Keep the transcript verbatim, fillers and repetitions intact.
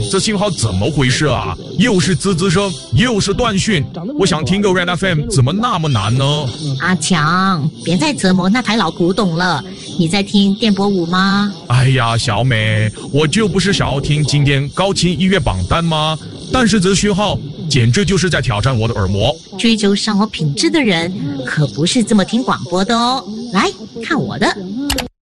这信号怎么回事啊？又是滋滋声，又是断讯。我想听个 Red F M， 怎么那么难呢？ 阿强，别再折磨那台老古董了。你在听电波舞吗？ 哎呀，小美，我就不是想要听今天高清音乐榜单吗？但是这讯号简直就是在挑战我的耳膜。 追求生活品质的人可不是这么听广播的哦。来看我的。